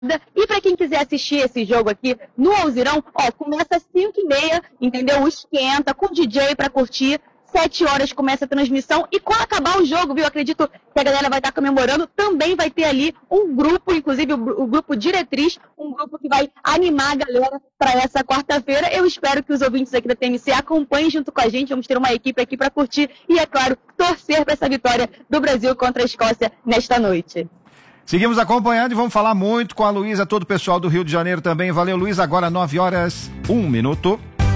E para quem quiser assistir esse jogo aqui no Alzirão, começa às 5h30, entendeu? Esquenta, com DJ para curtir. 7 horas começa a transmissão e quando acabar o jogo, viu? Acredito que a galera vai estar comemorando. Também vai ter ali um grupo, inclusive o grupo Diretriz, um grupo que vai animar a galera para essa quarta-feira. Eu espero que os ouvintes aqui da TMC acompanhem junto com a gente. Vamos ter uma equipe aqui para curtir e, é claro, torcer para essa vitória do Brasil contra a Escócia nesta noite. Seguimos acompanhando e vamos falar muito com a Luísa, todo o pessoal do Rio de Janeiro também. Valeu, Luísa. Agora 9h01.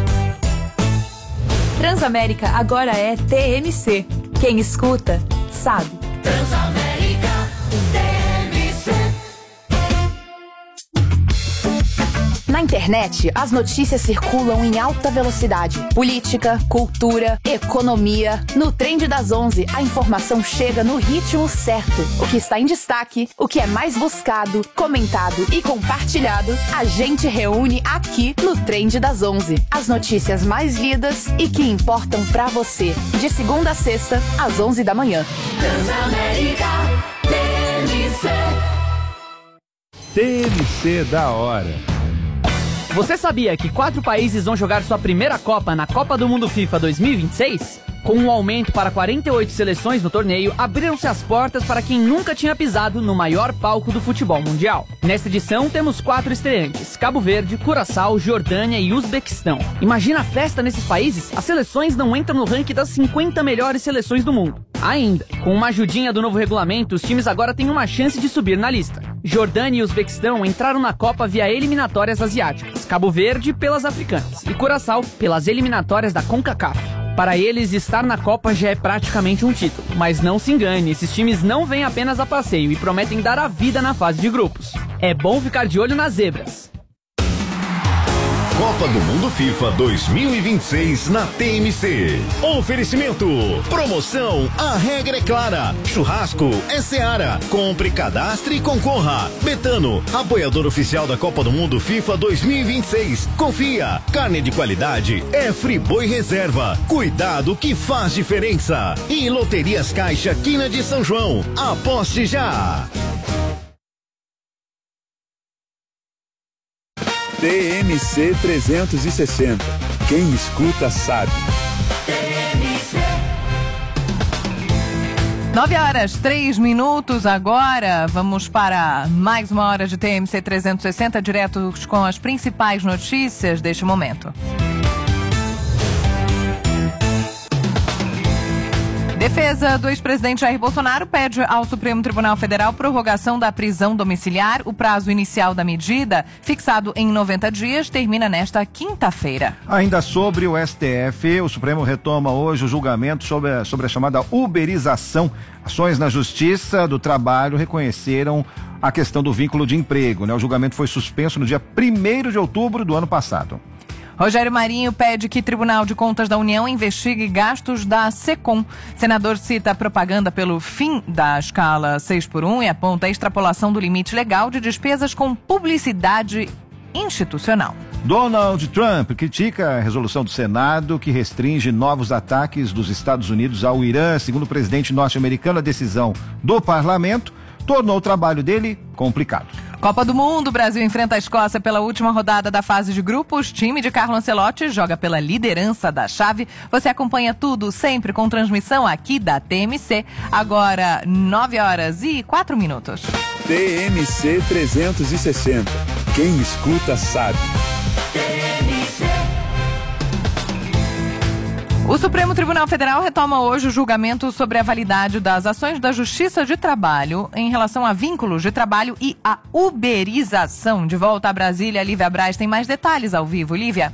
Transamérica agora é TMC. Quem escuta, sabe. Transamérica, TMC. Na internet, as notícias circulam em alta velocidade. Política, cultura, economia. No Trend das 11, a informação chega no ritmo certo. O que está em destaque, o que é mais buscado, comentado e compartilhado, a gente reúne aqui no Trend das 11. As notícias mais lidas e que importam pra você. De segunda a sexta, às 11 da manhã. Transamérica, TMC. TMC da hora. Você sabia que 4 países vão jogar sua primeira Copa na Copa do Mundo FIFA 2026? Com um aumento para 48 seleções no torneio, abriram-se as portas para quem nunca tinha pisado no maior palco do futebol mundial. Nesta edição, temos 4 estreantes: Cabo Verde, Curaçao, Jordânia e Uzbequistão. Imagina a festa nesses países? As seleções não entram no ranking das 50 melhores seleções do mundo. Ainda, com uma ajudinha do novo regulamento, os times agora têm uma chance de subir na lista. Jordânia e Uzbequistão entraram na Copa via eliminatórias asiáticas, Cabo Verde pelas africanas e Curaçao pelas eliminatórias da CONCACAF. Para eles, estar na Copa já é praticamente um título. Mas não se engane, esses times não vêm apenas a passeio e prometem dar a vida na fase de grupos. É bom ficar de olho nas zebras. Copa do Mundo FIFA 2026 na TMC. Oferecimento. Promoção, a regra é clara. Churrasco é Seara. Compre, cadastre e concorra. Betano, apoiador oficial da Copa do Mundo FIFA 2026. Confia. Carne de qualidade é Friboi Reserva. Cuidado que faz diferença. E Loterias Caixa Quina de São João. Aposte já. TMC 360. Quem escuta sabe. 9h03 agora. Vamos para mais uma hora de TMC 360, diretos com as principais notícias deste momento. Defesa do ex-presidente Jair Bolsonaro pede ao Supremo Tribunal Federal prorrogação da prisão domiciliar. O prazo inicial da medida, fixado em 90 dias, termina nesta quinta-feira. Ainda sobre o STF, o Supremo retoma hoje o julgamento sobre a chamada uberização. Ações na Justiça do Trabalho reconheceram a questão do vínculo de emprego, né? O julgamento foi suspenso no dia 1º de outubro do ano passado. Rogério Marinho pede que Tribunal de Contas da União investigue gastos da SECOM. Senador cita a propaganda pelo fim da escala 6x1 e aponta a extrapolação do limite legal de despesas com publicidade institucional. Donald Trump critica a resolução do Senado que restringe novos ataques dos Estados Unidos ao Irã. Segundo o presidente norte-americano, a decisão do parlamento tornou o trabalho dele complicado. Copa do Mundo, o Brasil enfrenta a Escócia pela última rodada da fase de grupos. Time de Carlo Ancelotti joga pela liderança da chave. Você acompanha tudo sempre com transmissão aqui da TMC. Agora 9h04. TMC 360. Quem escuta sabe. O Supremo Tribunal Federal retoma hoje o julgamento sobre a validade das ações da Justiça de Trabalho em relação a vínculos de trabalho e a uberização. De volta a Brasília, Lívia Braz tem mais detalhes ao vivo. Lívia.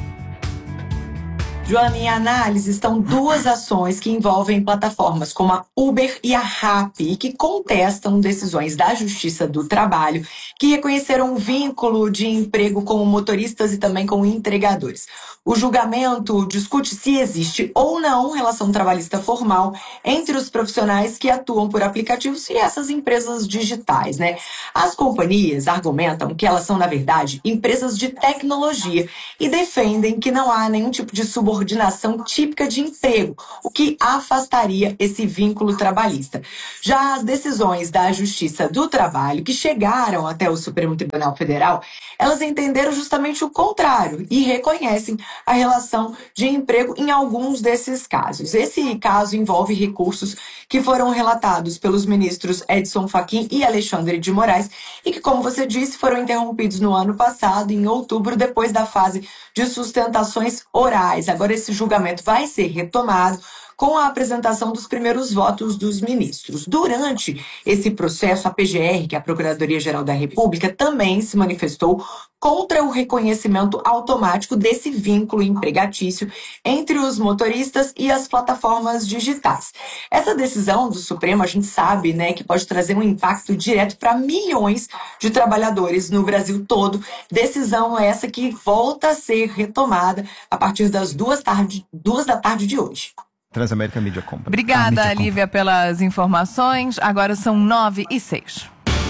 Joana, em análise estão 2 ações que envolvem plataformas como a Uber e a Rappi e que contestam decisões da Justiça do Trabalho que reconheceram um vínculo de emprego com motoristas e também com entregadores. O julgamento discute se existe ou não relação trabalhista formal entre os profissionais que atuam por aplicativos e essas empresas digitais, né? As companhias argumentam que elas são, na verdade, empresas de tecnologia e defendem que não há nenhum tipo de subordinação subordinação típica de emprego, o que afastaria esse vínculo trabalhista. Já as decisões da Justiça do Trabalho, que chegaram até o Supremo Tribunal Federal, elas entenderam justamente o contrário e reconhecem a relação de emprego em alguns desses casos. Esse caso envolve recursos que foram relatados pelos ministros Edson Fachin e Alexandre de Moraes e que, como você disse, foram interrompidos no ano passado, em outubro, depois da fase de sustentações orais. Agora esse julgamento vai ser retomado com a apresentação dos primeiros votos dos ministros. Durante esse processo, a PGR, que é a Procuradoria-Geral da República, também se manifestou contra o reconhecimento automático desse vínculo empregatício entre os motoristas e as plataformas digitais. Essa decisão do Supremo, a gente sabe, né, que pode trazer um impacto direto para milhões de trabalhadores no Brasil todo. Decisão essa que volta a ser retomada a partir das 2 da tarde de hoje. Transamérica Mídia Compra. Obrigada, Lívia, pelas informações. Agora são 9h06.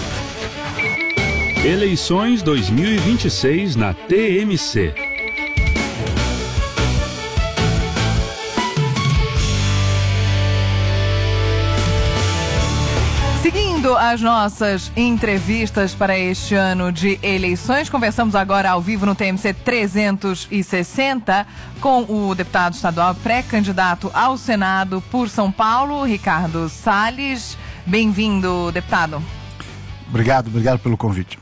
Eleições 2026 na TMC. Seguindo as nossas entrevistas para este ano de eleições, conversamos agora ao vivo no TMC 360 com o deputado estadual pré-candidato ao Senado por São Paulo, Ricardo Salles. Bem-vindo, deputado. Obrigado pelo convite.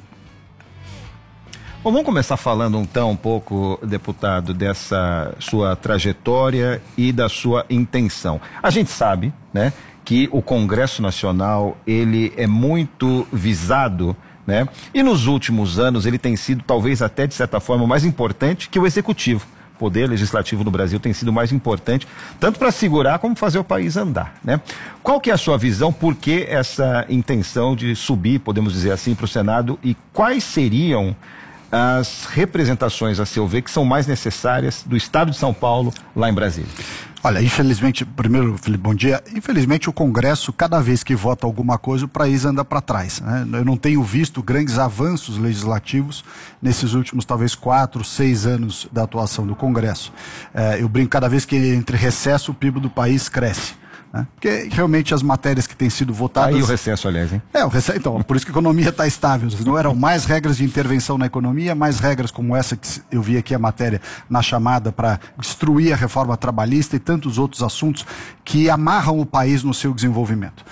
Bom, vamos começar falando então um pouco, deputado, dessa sua trajetória e da sua intenção. A gente sabe, né, que o Congresso Nacional, ele é muito visado, né? E nos últimos anos ele tem sido talvez até de certa forma mais importante que o Executivo. O poder legislativo no Brasil tem sido mais importante, tanto para segurar como fazer o país andar, né? Qual que é a sua visão, por que essa intenção de subir, podemos dizer assim, para o Senado, e quais seriam as representações, a seu ver, que são mais necessárias do Estado de São Paulo lá em Brasília? Olha, infelizmente, primeiro, Felipe, bom dia. Infelizmente, o Congresso, cada vez que vota alguma coisa, o país anda para trás, né? Eu não tenho visto grandes avanços legislativos nesses últimos, talvez, 4, 6 anos da atuação do Congresso. Eu brinco, cada vez que entre recesso, o PIB do país cresce, né? Porque realmente as matérias que têm sido votadas... Aí o recesso, aliás, hein? O recesso, então, por isso que a economia está estável. Não eram mais regras de intervenção na economia, mais regras como essa que eu vi aqui a matéria na chamada para destruir a reforma trabalhista e tantos outros assuntos que amarram o país no seu desenvolvimento.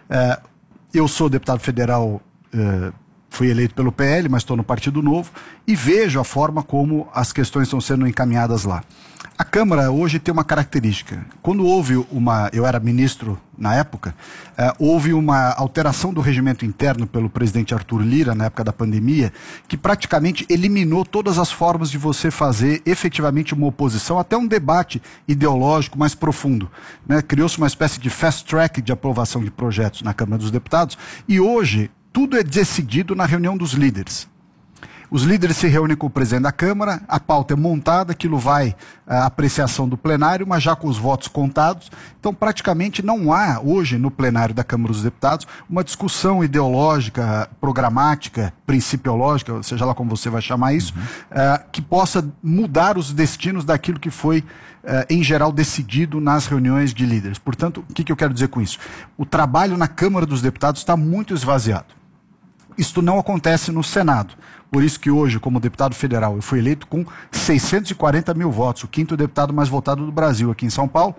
Eu sou deputado federal, fui eleito pelo PL, mas estou no Partido Novo e vejo a forma como as questões estão sendo encaminhadas lá. A Câmara hoje tem uma característica. Quando houve eu era ministro na época, houve uma alteração do regimento interno pelo presidente Arthur Lira, na época da pandemia, que praticamente eliminou todas as formas de você fazer efetivamente uma oposição, até um debate ideológico mais profundo, né? Criou-se uma espécie de fast track de aprovação de projetos na Câmara dos Deputados e hoje tudo é decidido na reunião dos líderes. Os líderes se reúnem com o presidente da Câmara, a pauta é montada, aquilo vai à apreciação do plenário, mas já com os votos contados. Então, praticamente não há hoje no plenário da Câmara dos Deputados uma discussão ideológica, programática, principiológica, seja lá como você vai chamar isso, que possa mudar os destinos daquilo que foi, em geral, decidido nas reuniões de líderes. Portanto, o que eu quero dizer com isso? O trabalho na Câmara dos Deputados está muito esvaziado. Isto não acontece no Senado. Por isso que hoje, como deputado federal, eu fui eleito com 640 mil votos, o 5º deputado mais votado do Brasil aqui em São Paulo.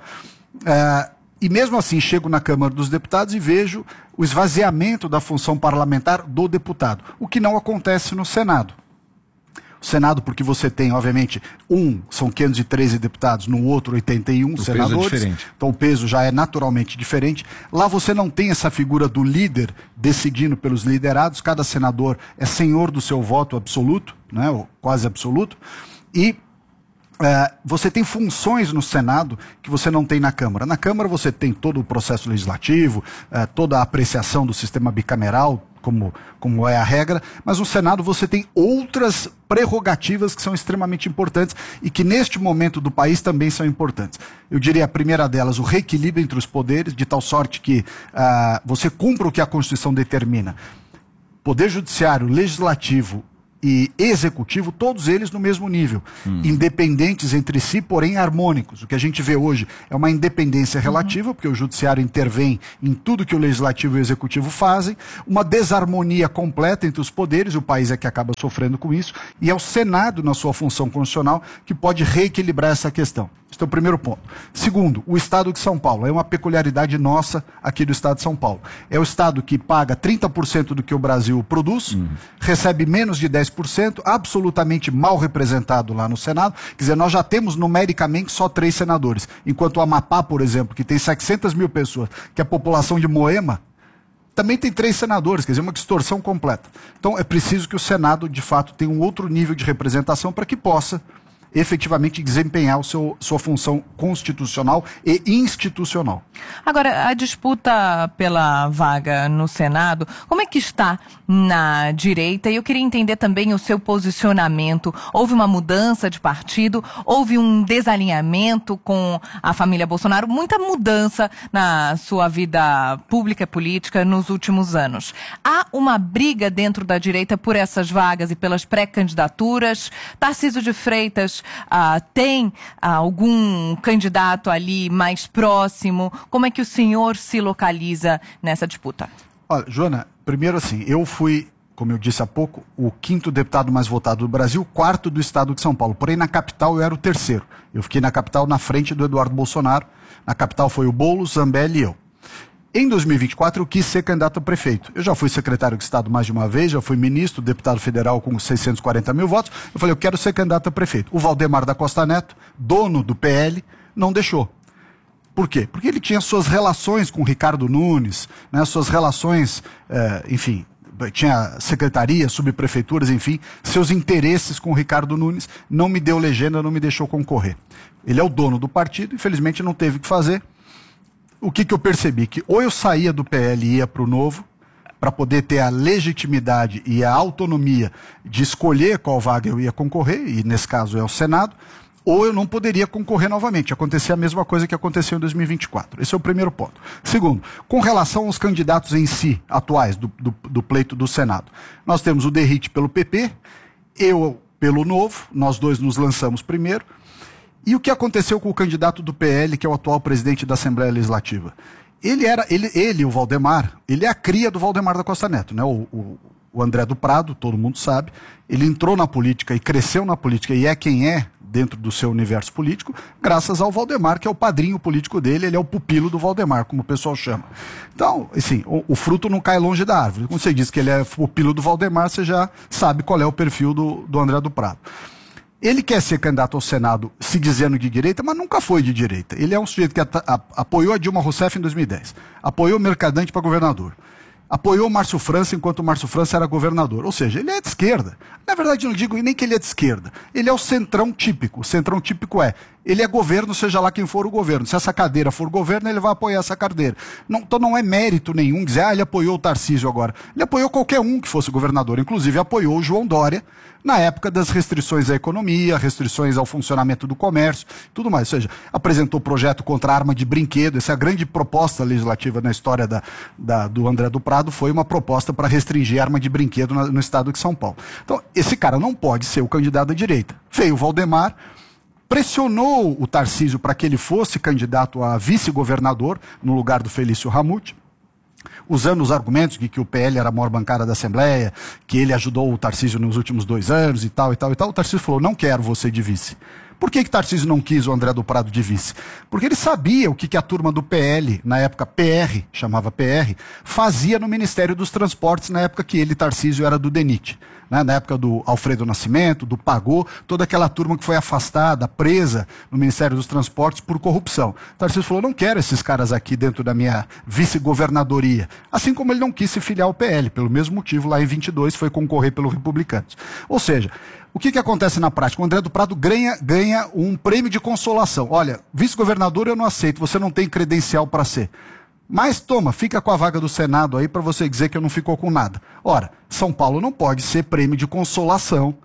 E mesmo assim, chego na Câmara dos Deputados e vejo o esvaziamento da função parlamentar do deputado, o que não acontece no Senado. O Senado, porque você tem, obviamente, são 513 deputados, no outro 81 senadores. Peso é diferente. Então o peso já é naturalmente diferente. Lá você não tem essa figura do líder decidindo pelos liderados, cada senador é senhor do seu voto absoluto, né, ou quase absoluto, e você tem funções no Senado que você não tem na Câmara. Na Câmara você tem todo o processo legislativo, toda a apreciação do sistema bicameral, como é a regra, mas no Senado você tem outras prerrogativas que são extremamente importantes e que neste momento do país também são importantes. Eu diria a primeira delas, o reequilíbrio entre os poderes, de tal sorte que você cumpra o que a Constituição determina. Poder Judiciário, Legislativo e executivo, todos eles no mesmo nível, independentes entre si, porém harmônicos. O que a gente vê hoje é uma independência relativa, porque o judiciário intervém em tudo que o legislativo e o executivo fazem, uma desarmonia completa entre os poderes, o país é que acaba sofrendo com isso, e é o Senado, na sua função constitucional, que pode reequilibrar essa questão. Esse é o primeiro ponto. Segundo, o Estado de São Paulo. É uma peculiaridade nossa aqui do Estado de São Paulo. É o Estado que paga 30% do que o Brasil produz, recebe menos de 10%, absolutamente mal representado lá no Senado. Quer dizer, nós já temos numericamente só 3 senadores. Enquanto o Amapá, por exemplo, que tem 700 mil pessoas, que é a população de Moema, também tem 3 senadores, quer dizer, uma distorção completa. Então é preciso que o Senado, de fato, tenha um outro nível de representação para que possa efetivamente desempenhar sua função constitucional e institucional. Agora, a disputa pela vaga no Senado, como é que está na direita? E eu queria entender também o seu posicionamento. Houve uma mudança de partido? Houve um desalinhamento com a família Bolsonaro? Muita mudança na sua vida pública e política nos últimos anos. Há uma briga dentro da direita por essas vagas e pelas pré-candidaturas? Tarcísio de Freitas tem algum candidato ali mais próximo? Como é que o senhor se localiza nessa disputa? Olha, Joana, primeiro assim, eu fui, como eu disse há pouco, o 5º deputado mais votado do Brasil, 4º do estado de São Paulo. Porém, na capital eu era o 3º. Eu fiquei na capital na frente do Eduardo Bolsonaro. Na capital foi o Boulos, Zambelli e eu. Em 2024, eu quis ser candidato a prefeito. Eu já fui secretário de Estado mais de uma vez, já fui ministro, deputado federal com 640 mil votos. Eu falei, eu quero ser candidato a prefeito. O Valdemar da Costa Neto, dono do PL, não deixou. Por quê? Porque ele tinha suas relações com o Ricardo Nunes, né, suas relações, enfim, tinha secretarias, subprefeituras, enfim, seus interesses com o Ricardo Nunes, não me deu legenda, não me deixou concorrer. Ele é o dono do partido, infelizmente não teve o que fazer. O que eu percebi? Que ou eu saía do PL e ia para o Novo, para poder ter a legitimidade e a autonomia de escolher qual vaga eu ia concorrer, e nesse caso é o Senado, ou eu não poderia concorrer novamente. Acontecia a mesma coisa que aconteceu em 2024. Esse é o primeiro ponto. Segundo, com relação aos candidatos em si, atuais, do pleito do Senado. Nós temos o Derrite pelo PP, eu pelo Novo, nós dois nos lançamos primeiro. E o que aconteceu com o candidato do PL, que é o atual presidente da Assembleia Legislativa? Ele, o Valdemar, ele é a cria do Valdemar da Costa Neto, né? O André do Prado, todo mundo sabe, ele entrou na política e cresceu na política e é quem é dentro do seu universo político, graças ao Valdemar, que é o padrinho político dele, ele é o pupilo do Valdemar, como o pessoal chama. Então, assim, o fruto não cai longe da árvore. Quando você diz que ele é pupilo do Valdemar, você já sabe qual é o perfil do André do Prado. Ele quer ser candidato ao Senado se dizendo de direita, mas nunca foi de direita. Ele é um sujeito que apoiou a Dilma Rousseff em 2010, apoiou o Mercadante para governador, apoiou o Márcio França enquanto o Márcio França era governador. Ou seja, ele é de esquerda. Na verdade, não digo nem que ele é de esquerda. Ele é o centrão típico. O centrão típico ele é governo, seja lá quem for o governo. Se essa cadeira for governo, ele vai apoiar essa cadeira. Então não é mérito nenhum dizer, ele apoiou o Tarcísio agora. Ele apoiou qualquer um que fosse governador. Inclusive apoiou o João Dória na época das restrições à economia, restrições ao funcionamento do comércio, tudo mais. Ou seja, apresentou projeto contra a arma de brinquedo. Essa é a grande proposta legislativa na história do André do Prado, foi uma proposta para restringir a arma de brinquedo no estado de São Paulo. Então, esse cara não pode ser o candidato da direita. Veio o Valdemar, pressionou o Tarcísio para que ele fosse candidato a vice-governador no lugar do Felício Ramute, usando os argumentos de que o PL era a maior bancada da Assembleia, que ele ajudou o Tarcísio nos últimos 2 anos e tal, e tal, e tal. O Tarcísio falou, não quero você de vice. Por que Tarcísio não quis o André do Prado de vice? Porque ele sabia o que a turma do PL, na época PR, chamava PR, fazia no Ministério dos Transportes, na época que ele, Tarcísio, era do DENIT. Né? Na época do Alfredo Nascimento, do Pagô, toda aquela turma que foi afastada, presa no Ministério dos Transportes por corrupção. Tarcísio falou, não quero esses caras aqui dentro da minha vice-governadoria. Assim como ele não quis se filiar ao PL, pelo mesmo motivo, lá em 22 foi concorrer pelos Republicanos. Ou seja, o que acontece na prática? O André do Prado ganha um prêmio de consolação. Olha, vice-governador eu não aceito, você não tem credencial para ser. Mas toma, fica com a vaga do Senado aí para você dizer que eu não ficou com nada. Ora, São Paulo não pode ser prêmio de consolação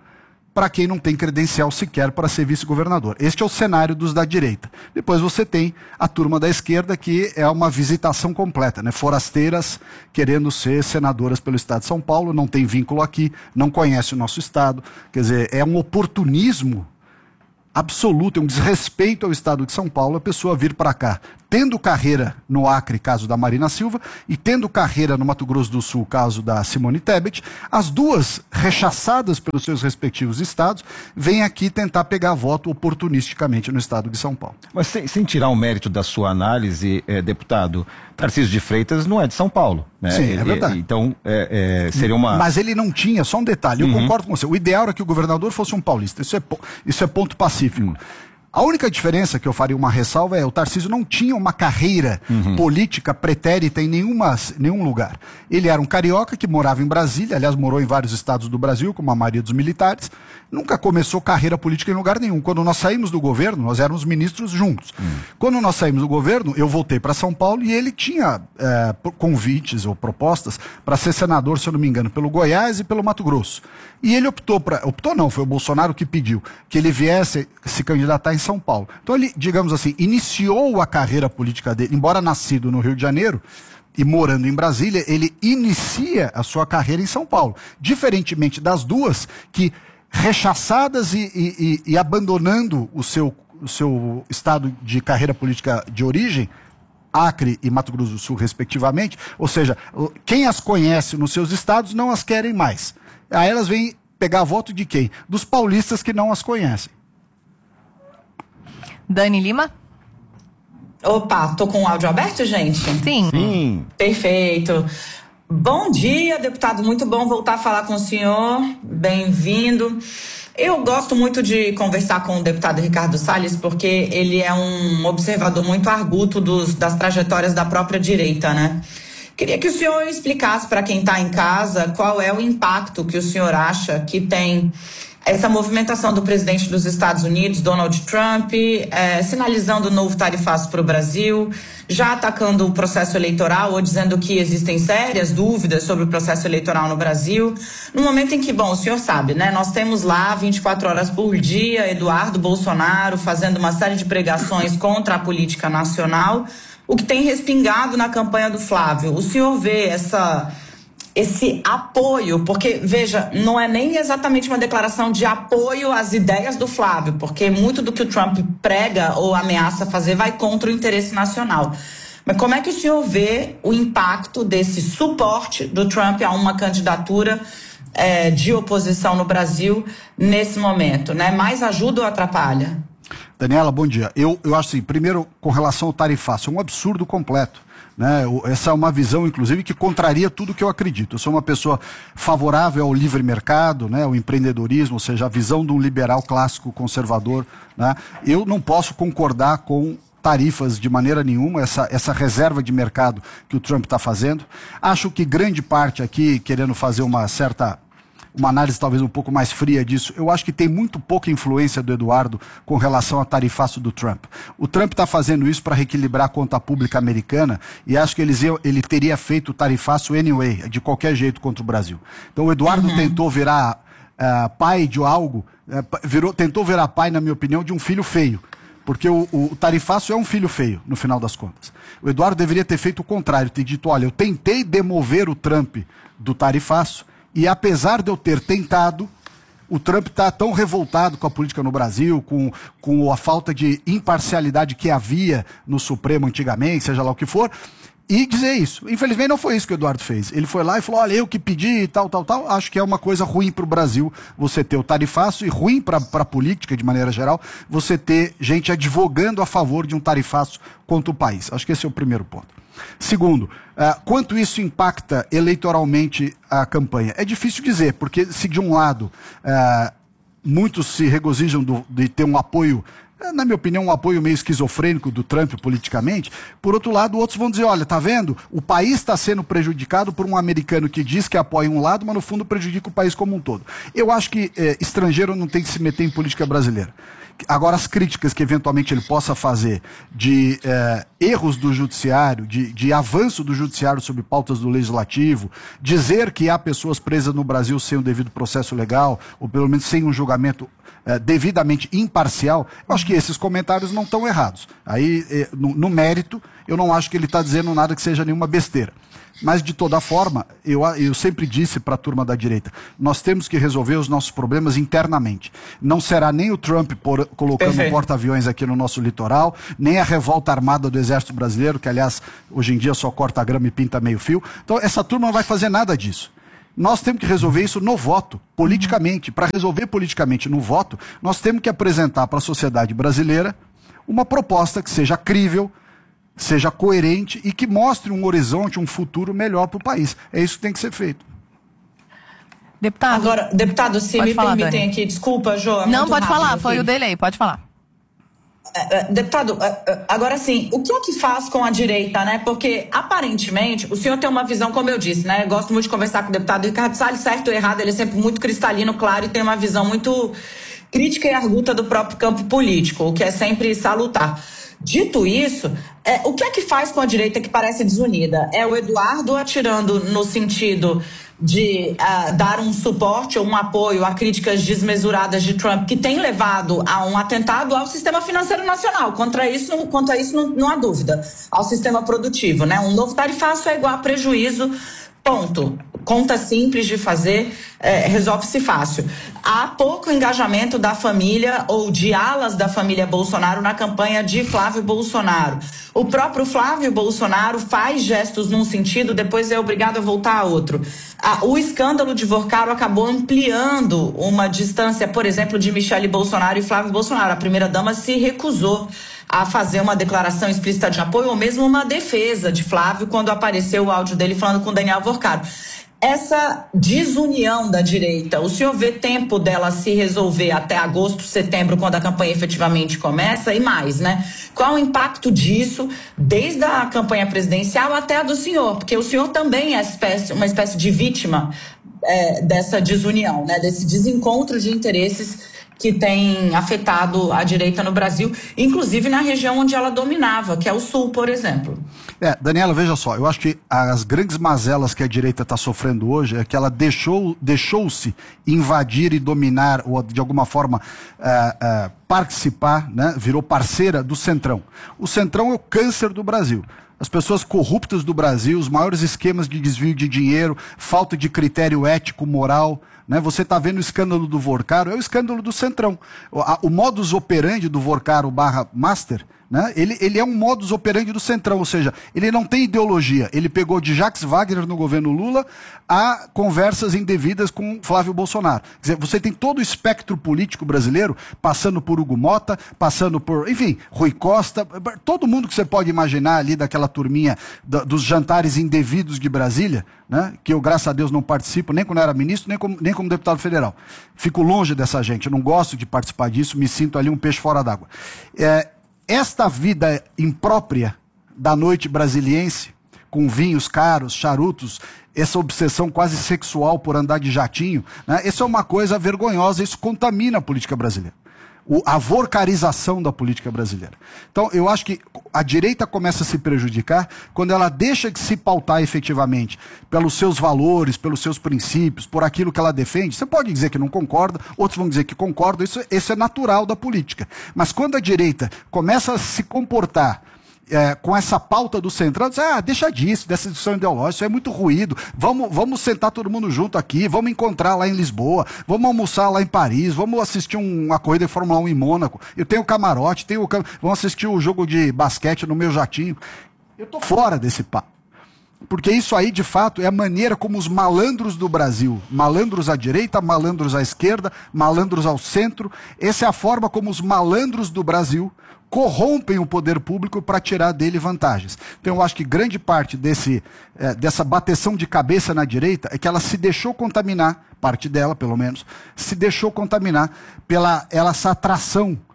para quem não tem credencial sequer para ser vice-governador. Este é o cenário dos da direita. Depois você tem a turma da esquerda, que é uma visitação completa, né? Forasteiras querendo ser senadoras pelo estado de São Paulo, não tem vínculo aqui, não conhece o nosso estado. Quer dizer, é um oportunismo absoluto, é um desrespeito ao estado de São Paulo a pessoa vir para cá, tendo carreira no Acre, caso da Marina Silva, e tendo carreira no Mato Grosso do Sul, caso da Simone Tebet, as duas rechaçadas pelos seus respectivos estados, vêm aqui tentar pegar voto oportunisticamente no estado de São Paulo. Mas sem tirar o mérito da sua análise, deputado, Tarcísio de Freitas não é de São Paulo, né? Sim, é verdade. Então, seria uma... Mas ele não tinha, só um detalhe, eu concordo com você, o ideal era que o governador fosse um paulista, isso é ponto pacífico. A única diferença que eu faria uma ressalva é o Tarcísio não tinha uma carreira política pretérita em nenhum lugar. Ele era um carioca que morava em Brasília, aliás, morou em vários estados do Brasil, como a maioria dos militares, nunca começou carreira política em lugar nenhum. Quando nós saímos do governo, nós éramos ministros juntos. Quando nós saímos do governo, eu voltei para São Paulo e ele tinha convites ou propostas para ser senador, se eu não me engano, pelo Goiás e pelo Mato Grosso. E ele optou não, foi o Bolsonaro que pediu que ele viesse se candidatar em São Paulo. Então ele, digamos assim, iniciou a carreira política dele, embora nascido no Rio de Janeiro e morando em Brasília, ele inicia a sua carreira em São Paulo. Diferentemente das duas, que rechaçadas e abandonando o seu estado de carreira política de origem, Acre e Mato Grosso do Sul, respectivamente, ou seja, quem as conhece nos seus estados não as querem mais. Aí elas vêm pegar voto de quem? Dos paulistas que não as conhecem. Dani Lima? Opa, tô com o áudio aberto, gente? Sim. Perfeito. Bom dia, deputado, muito bom voltar a falar com o senhor, bem-vindo. Eu gosto muito de conversar com o deputado Ricardo Salles, porque ele é um observador muito arguto das trajetórias da própria direita, né? Queria que o senhor explicasse para quem está em casa qual é o impacto que o senhor acha que tem essa movimentação do presidente dos Estados Unidos, Donald Trump, sinalizando um novo tarifaço para o Brasil, já atacando o processo eleitoral ou dizendo que existem sérias dúvidas sobre o processo eleitoral no Brasil, no momento em que, bom, o senhor sabe, né, nós temos lá 24 horas por dia Eduardo Bolsonaro fazendo uma série de pregações contra a política nacional, o que tem respingado na campanha do Flávio. O senhor vê esse apoio, porque, veja, não é nem exatamente uma declaração de apoio às ideias do Flávio, porque muito do que o Trump prega ou ameaça fazer vai contra o interesse nacional. Mas como é que o senhor vê o impacto desse suporte do Trump a uma candidatura de oposição no Brasil nesse momento, né? Mais ajuda ou atrapalha? Daniela, bom dia. Eu acho assim, primeiro, com relação ao tarifaço, é um absurdo completo. Né? Essa é uma visão, inclusive, que contraria tudo que eu acredito. Eu sou uma pessoa favorável ao livre mercado, né? Ao empreendedorismo, ou seja, a visão de um liberal clássico conservador. Né? Eu não posso concordar com tarifas de maneira nenhuma, essa reserva de mercado que o Trump está fazendo. Acho que grande parte aqui, querendo fazer uma análise talvez um pouco mais fria disso, eu acho que tem muito pouca influência do Eduardo com relação ao tarifaço do Trump. O Trump está fazendo isso para reequilibrar a conta pública americana e acho que ele teria feito o tarifaço anyway, de qualquer jeito contra o Brasil. Então o Eduardo tentou virar pai de algo, tentou virar pai, na minha opinião, de um filho feio. Porque o tarifaço é um filho feio, no final das contas. O Eduardo deveria ter feito o contrário, ter dito, olha, eu tentei demover o Trump do tarifaço, e apesar de eu ter tentado, o Trump está tão revoltado com a política no Brasil, com a falta de imparcialidade que havia no Supremo antigamente, seja lá o que for, e dizer isso. Infelizmente não foi isso que o Eduardo fez. Ele foi lá e falou, olha, eu que pedi e tal. Acho que é uma coisa ruim para o Brasil você ter o tarifaço e ruim para a política de maneira geral, você ter gente advogando a favor de um tarifaço contra o país. Acho que esse é o primeiro ponto. Segundo, quanto isso impacta eleitoralmente a campanha? É difícil dizer, porque se de um lado muitos se regozijam de ter um apoio na minha opinião, um apoio meio esquizofrênico do Trump politicamente. Por outro lado, outros vão dizer, olha, tá vendo? O país está sendo prejudicado por um americano que diz que apoia um lado, mas no fundo prejudica o país como um todo. Eu acho que estrangeiro não tem que se meter em política brasileira. Agora, as críticas que eventualmente ele possa fazer de erros do judiciário, de avanço do judiciário sobre pautas do legislativo, dizer que há pessoas presas no Brasil sem o devido processo legal, ou pelo menos sem um julgamento devidamente imparcial, eu acho que esses comentários não estão errados. Aí, no mérito, eu não acho que ele está dizendo nada que seja nenhuma besteira. Mas, de toda forma, eu sempre disse para a turma da direita, nós temos que resolver os nossos problemas internamente. Não será nem o Trump colocando porta-aviões aqui no nosso litoral, nem a revolta armada do Exército Brasileiro, que, aliás, hoje em dia só corta grama e pinta meio fio. Então, essa turma não vai fazer nada disso. Nós temos que resolver isso no voto, politicamente. Para resolver politicamente no voto, nós temos que apresentar para a sociedade brasileira uma proposta que seja crível, seja coerente e que mostre um horizonte, um futuro melhor para o país. É isso que tem que ser feito. Deputado. Agora, deputado, se me permitem aqui, desculpa, Jô. Não, pode falar, foi o dele aí, pode falar. Deputado, agora sim, o que é que faz com a direita, né? Porque, aparentemente, o senhor tem uma visão, como eu disse, né? Eu gosto muito de conversar com o deputado Ricardo Salles, certo ou errado, ele é sempre muito cristalino, claro, e tem uma visão muito crítica e arguta do próprio campo político, o que é sempre salutar. Dito isso, o que é que faz com a direita que parece desunida? É o Eduardo atirando no sentido de dar um suporte ou um apoio a críticas desmesuradas de Trump, que tem levado a um atentado ao sistema financeiro nacional. Quanto a isso não há dúvida. Ao sistema produtivo, né? Um novo tarifaço é igual a prejuízo, ponto. Conta simples de fazer, resolve-se fácil. Há pouco engajamento da família ou de alas da família Bolsonaro na campanha de Flávio Bolsonaro. O próprio Flávio Bolsonaro faz gestos num sentido, depois é obrigado a voltar a outro. O escândalo de Vorcaro acabou ampliando uma distância, por exemplo, de Michele Bolsonaro e Flávio Bolsonaro. A primeira-dama se recusou a fazer uma declaração explícita de apoio ou mesmo uma defesa de Flávio quando apareceu o áudio dele falando com Daniel Vorcaro. Essa desunião da direita, o senhor vê tempo dela se resolver até agosto, setembro, quando a campanha efetivamente começa, e mais, né? Qual o impacto disso, desde a campanha presidencial até a do senhor? Porque o senhor também é uma espécie de vítima dessa desunião, né? Desse desencontro de interesses que tem afetado a direita no Brasil, inclusive na região onde ela dominava, que é o Sul, por exemplo. Daniela, veja só, eu acho que as grandes mazelas que a direita está sofrendo hoje é que ela deixou-se invadir e dominar, ou de alguma forma participar, né, virou parceira do Centrão. O Centrão é o câncer do Brasil. As pessoas corruptas do Brasil, os maiores esquemas de desvio de dinheiro, falta de critério ético, moral, né? Você está vendo o escândalo do Vorcaro, é o escândalo do Centrão. O modus operandi do Vorcaro /Master, né? Ele é um modus operandi do Centrão, ou seja, ele não tem ideologia. Ele pegou de Jacques Wagner no governo Lula a conversas indevidas com Flávio Bolsonaro. Quer dizer, você tem todo o espectro político brasileiro, passando por Hugo Mota, passando por, enfim, Rui Costa, todo mundo que você pode imaginar ali daquela turminha dos jantares indevidos de Brasília, né? Que eu, graças a Deus, não participo, nem quando eu era ministro, nem como deputado federal. Fico longe dessa gente, eu não gosto de participar disso, me sinto ali um peixe fora d'água. Esta vida imprópria da noite brasiliense, com vinhos caros, charutos, essa obsessão quase sexual por andar de jatinho, né? Isso é uma coisa vergonhosa, isso contamina a política brasileira. A vorcarização da política brasileira. Então, eu acho que a direita começa a se prejudicar quando ela deixa de se pautar efetivamente pelos seus valores, pelos seus princípios, por aquilo que ela defende. Você pode dizer que não concorda, outros vão dizer que concordam, isso é natural da política. Mas quando a direita começa a se comportar com essa pauta do Centrão, diz, deixa disso, dessa discussão ideológica, isso é muito ruído, vamos sentar todo mundo junto aqui, vamos encontrar lá em Lisboa, vamos almoçar lá em Paris, vamos assistir uma corrida de Fórmula 1 em Mônaco, eu tenho camarote, vamos assistir o jogo de basquete no meu jatinho. Eu tô fora desse papo. Porque isso aí, de fato, é a maneira como os malandros do Brasil, malandros à direita, malandros à esquerda, malandros ao centro, essa é a forma como os malandros do Brasil corrompem o poder público para tirar dele vantagens. Então eu acho que grande parte dessa bateção de cabeça na direita é que ela se deixou contaminar, parte dela pelo menos, se deixou contaminar pela essa atração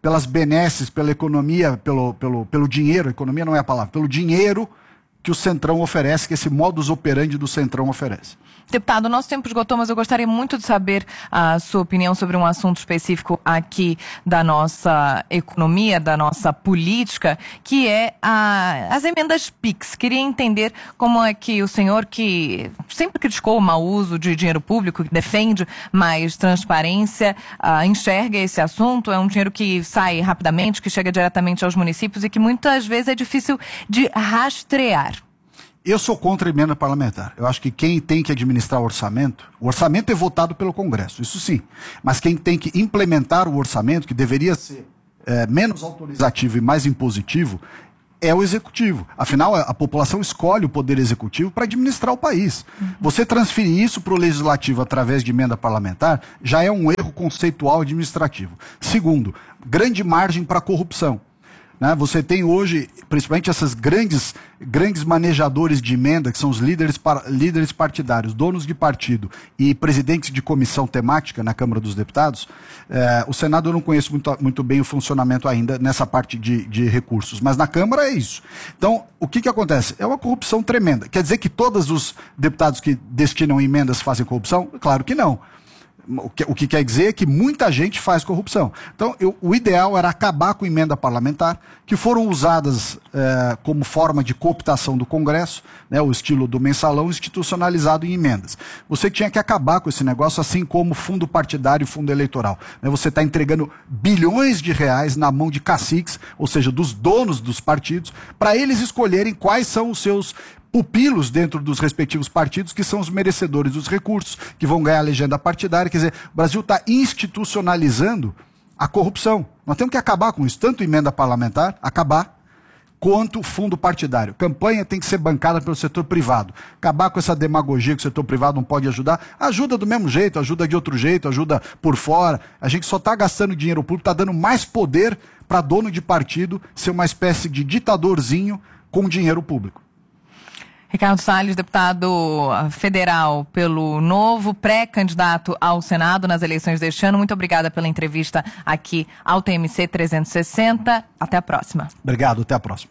pelas benesses, pela economia, pelo dinheiro, economia não é a palavra, pelo dinheiro que o Centrão oferece, que esse modus operandi do Centrão oferece. Deputado, nosso tempo esgotou, mas eu gostaria muito de saber a sua opinião sobre um assunto específico aqui da nossa economia, da nossa política, que é as emendas PIX. Queria entender como é que o senhor, que sempre criticou o mau uso de dinheiro público, que defende mais transparência, enxerga esse assunto. É um dinheiro que sai rapidamente, que chega diretamente aos municípios e que muitas vezes é difícil de rastrear. Eu sou contra a emenda parlamentar. Eu acho que quem tem que administrar o orçamento é votado pelo Congresso, isso sim. Mas quem tem que implementar o orçamento, que deveria ser menos autorizativo e mais impositivo, é o Executivo. Afinal, a população escolhe o Poder Executivo para administrar o país. Você transferir isso para o Legislativo através de emenda parlamentar já é um erro conceitual administrativo. Segundo, grande margem para corrupção. Você tem hoje, principalmente essas grandes manejadores de emenda, que são os líderes partidários, donos de partido e presidentes de comissão temática na Câmara dos Deputados. O Senado eu não conheço muito bem o funcionamento ainda nessa parte de recursos, mas na Câmara é isso. Então, o que acontece? É uma corrupção tremenda. Quer dizer que todos os deputados que destinam emendas fazem corrupção? Claro que não. O que quer dizer é que muita gente faz corrupção. Então, o ideal era acabar com emenda parlamentar, que foram usadas como forma de cooptação do Congresso, o estilo do mensalão institucionalizado em emendas. Você tinha que acabar com esse negócio, assim como fundo partidário e fundo eleitoral. Você está entregando bilhões de reais na mão de caciques, ou seja, dos donos dos partidos, para eles escolherem quais são os seus pupilos dentro dos respectivos partidos, que são os merecedores dos recursos, que vão ganhar a legenda partidária. Quer dizer, o Brasil está institucionalizando a corrupção. Nós temos que acabar com isso, tanto emenda parlamentar, acabar, quanto fundo partidário. Campanha tem que ser bancada pelo setor privado. Acabar com essa demagogia que o setor privado não pode ajudar. Ajuda do mesmo jeito, ajuda de outro jeito, ajuda por fora. A gente só está gastando dinheiro público, está dando mais poder para dono de partido ser uma espécie de ditadorzinho com dinheiro público. Ricardo Salles, deputado federal pelo Novo, pré-candidato ao Senado nas eleições deste ano. Muito obrigada pela entrevista aqui ao TMC 360. Até a próxima. Obrigado, até a próxima.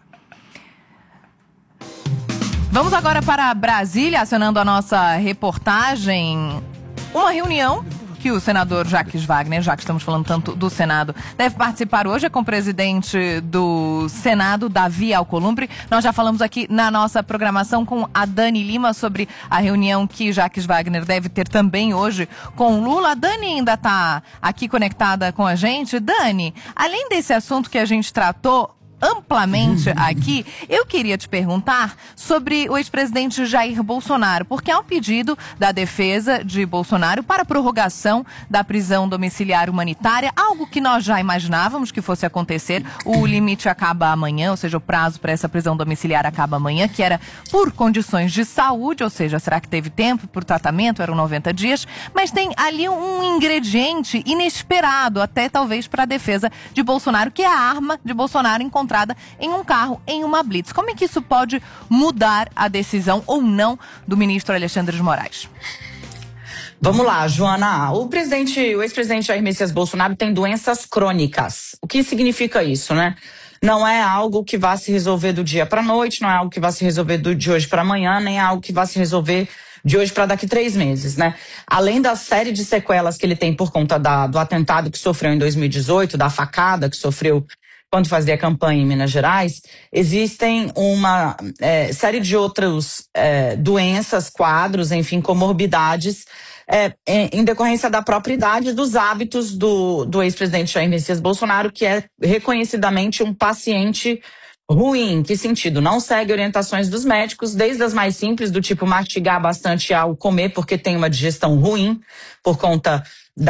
Vamos agora para Brasília, acionando a nossa reportagem. Uma reunião que o senador Jacques Wagner, já que estamos falando tanto do Senado, deve participar hoje com o presidente do Senado, Davi Alcolumbre. Nós já falamos aqui na nossa programação com a Dani Lima sobre a reunião que Jacques Wagner deve ter também hoje com Lula. A Dani ainda está aqui conectada com a gente. Dani, além desse assunto que a gente tratou amplamente aqui, eu queria te perguntar sobre o ex-presidente Jair Bolsonaro, porque há um pedido da defesa de Bolsonaro para a prorrogação da prisão domiciliar humanitária, algo que nós já imaginávamos que fosse acontecer. O limite acaba amanhã, ou seja, o prazo para essa prisão domiciliar acaba amanhã, que era por condições de saúde, ou seja, será que teve tempo por tratamento, eram 90 dias, mas tem ali um ingrediente inesperado, até talvez para a defesa de Bolsonaro, que é a arma de Bolsonaro encontrada em um carro, em uma blitz. Como é que isso pode mudar a decisão ou não do ministro Alexandre de Moraes? Vamos lá, Joana. O ex-presidente Jair Messias Bolsonaro tem doenças crônicas. O que significa isso, né? Não é algo que vá se resolver do dia para a noite, não é algo que vá se resolver de hoje para amanhã, nem é algo que vá se resolver de hoje para daqui 3 meses, né? Além da série de sequelas que ele tem por conta do atentado que sofreu em 2018, da facada que sofreu quando fazia campanha em Minas Gerais, existem uma série de outras doenças, quadros, enfim, comorbidades, em decorrência da própria idade e dos hábitos do ex-presidente Jair Messias Bolsonaro, que é reconhecidamente um paciente ruim. Em que sentido? Não segue orientações dos médicos, desde as mais simples, do tipo mastigar bastante ao comer, porque tem uma digestão ruim por conta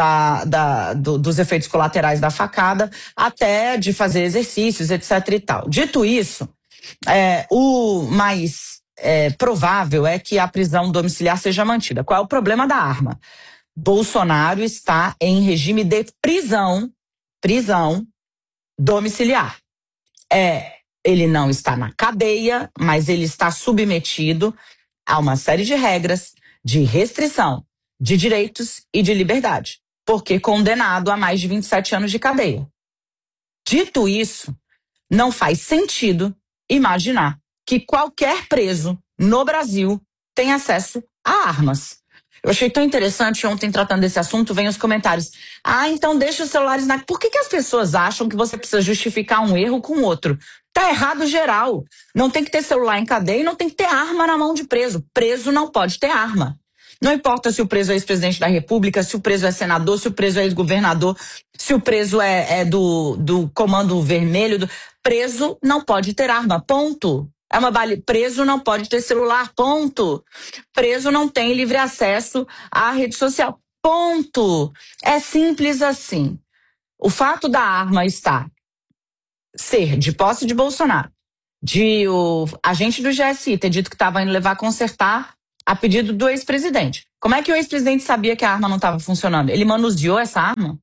dos efeitos colaterais da facada, até de fazer exercícios, etc. e tal. Dito isso, o mais provável é que a prisão domiciliar seja mantida. Qual é o problema da arma? Bolsonaro está em regime de prisão domiciliar. Ele não está na cadeia, mas ele está submetido a uma série de regras de restrição de direitos e de liberdade, porque condenado a mais de 27 anos de cadeia. Dito isso, não faz sentido imaginar que qualquer preso no Brasil tem acesso a armas. Eu achei tão interessante ontem, tratando desse assunto, vem os comentários. Então deixa os celulares na... Por que as pessoas acham que você precisa justificar um erro com outro? Tá errado geral. Não tem que ter celular em cadeia e não tem que ter arma na mão de preso. Preso não pode ter arma. Não importa se o preso é ex-presidente da República, se o preso é senador, se o preso é ex-governador, se o preso é do Comando Vermelho. Preso não pode ter arma, ponto. Preso não pode ter celular, ponto. Preso não tem livre acesso à rede social, ponto. É simples assim. O fato da arma ser de posse de Bolsonaro, de o agente do GSI ter dito que estava indo levar a consertar a pedido do ex-presidente. Como é que o ex-presidente sabia que a arma não estava funcionando? Ele manuseou essa arma?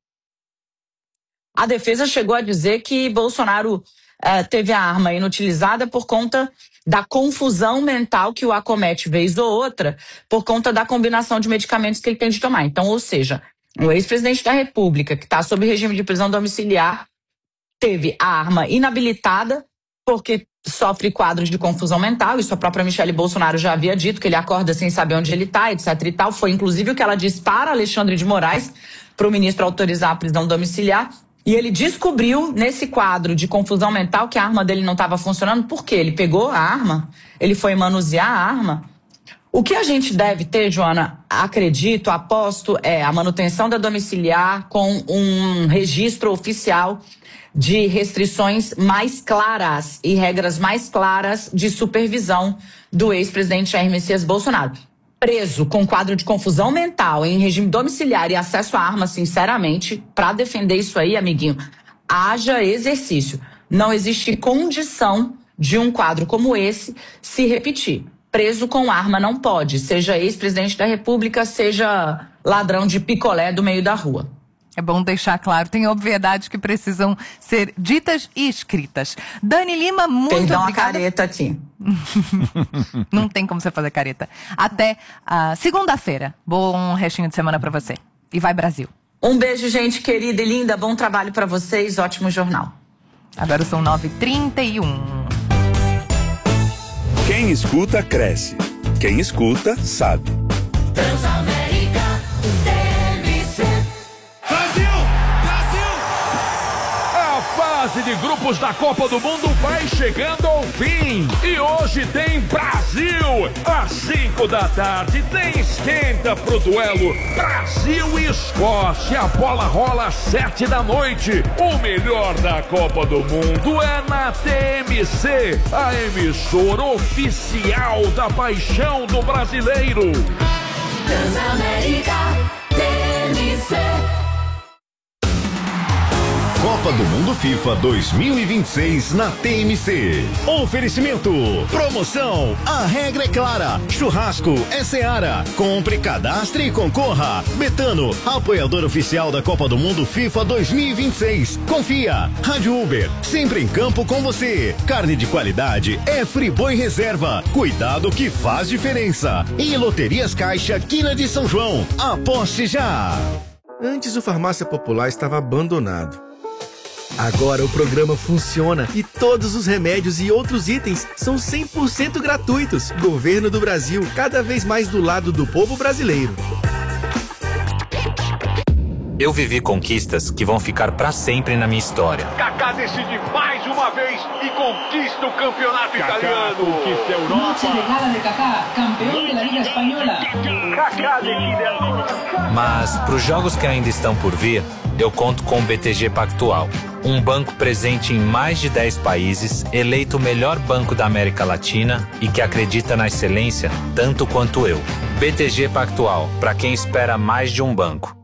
A defesa chegou a dizer que Bolsonaro teve a arma inutilizada por conta da confusão mental que o acomete vez ou outra, por conta da combinação de medicamentos que ele tem de tomar. Então, ou seja, o ex-presidente da República, que está sob regime de prisão domiciliar, teve a arma inabilitada porque sofre quadros de confusão mental. Isso a própria Michele Bolsonaro já havia dito, que ele acorda sem saber onde ele está, etc e tal. Foi inclusive o que ela disse para Alexandre de Moraes, para o ministro autorizar a prisão domiciliar. E ele descobriu, nesse quadro de confusão mental, que a arma dele não estava funcionando. Por quê? Ele pegou a arma, ele foi manusear a arma. O que a gente deve ter, Joana, acredito, aposto, é a manutenção da domiciliar com um registro oficial de restrições mais claras e regras mais claras de supervisão do ex-presidente Jair Messias Bolsonaro. Preso com quadro de confusão mental em regime domiciliar e acesso à arma, sinceramente, para defender isso aí, amiguinho, haja exercício. Não existe condição de um quadro como esse se repetir. Preso com arma não pode, seja ex-presidente da República, seja ladrão de picolé do meio da rua. É bom deixar claro, tem obviedades que precisam ser ditas e escritas. Dani Lima, muito Perdão obrigada. A careta aqui. Não tem como você fazer careta. Até segunda-feira. Bom restinho de semana pra você. E vai Brasil. Um beijo, gente querida e linda. Bom trabalho pra vocês. Ótimo jornal. Agora são 9h31. Quem escuta, cresce. Quem escuta, sabe. Transamérica TMC. A fase de grupos da Copa do Mundo vai chegando ao fim. E hoje tem Brasil. Às 5 da tarde tem esquenta pro duelo Brasil e Escócia. A bola rola às 7 da noite. O melhor da Copa do Mundo é na TMC, a emissora oficial da paixão do brasileiro. Transamérica TMC. Copa do Mundo FIFA 2026 na TMC. Oferecimento. Promoção. A regra é clara. Churrasco é Seara. Compre, cadastre e concorra. Betano, apoiador oficial da Copa do Mundo FIFA 2026. Confia. Rádio Uber, sempre em campo com você. Carne de qualidade é Friboi Reserva. Cuidado que faz diferença. E Loterias Caixa, Quina de São João. Aposte já. Antes o Farmácia Popular estava abandonado. Agora o programa funciona e todos os remédios e outros itens são 100% gratuitos. Governo do Brasil, cada vez mais do lado do povo brasileiro. Eu vivi conquistas que vão ficar pra sempre na minha história. Kaká decide mais uma vez e conquista o campeonato italiano. Conquista a Europa. Noche de gala de Kaká, campeão da Liga Espanhola. Kaká decide a Europa. Mas pros jogos que ainda estão por vir, eu conto com o BTG Pactual. Um banco presente em mais de 10 países, eleito o melhor banco da América Latina e que acredita na excelência tanto quanto eu. BTG Pactual, para quem espera mais de um banco.